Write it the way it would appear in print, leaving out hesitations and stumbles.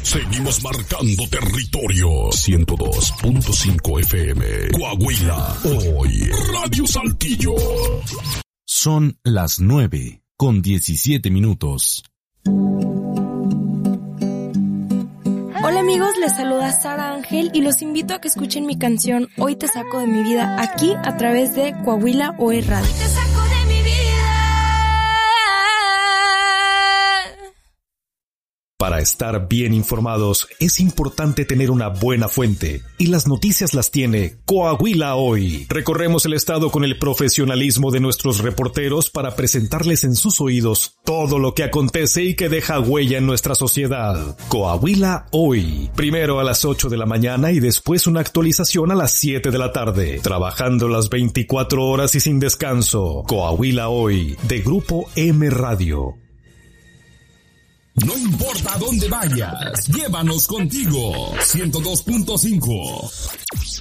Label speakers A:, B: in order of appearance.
A: Seguimos marcando territorio. 102.5 FM. Coahuila. Hoy. Radio Saltillo.
B: Son las 9:17.
C: Hola amigos, les saluda Sara Ángel y los invito a que escuchen mi canción Hoy te saco de mi vida aquí a través de Coahuila Hoy Radio.
D: Hoy te saco de mi vida.
E: Para estar bien informados es importante tener una buena fuente y las noticias las tiene Coahuila Hoy. Recorremos el estado con el profesionalismo de nuestros reporteros para presentarles en sus oídos todo lo que acontece y que deja huella en nuestra sociedad. Coahuila Hoy, primero a las 8 de la mañana y después una actualización a las 7 de la tarde, trabajando las 24 horas y sin descanso. Coahuila Hoy, de Grupo M Radio.
A: No importa dónde vayas, llévanos contigo. 102.5.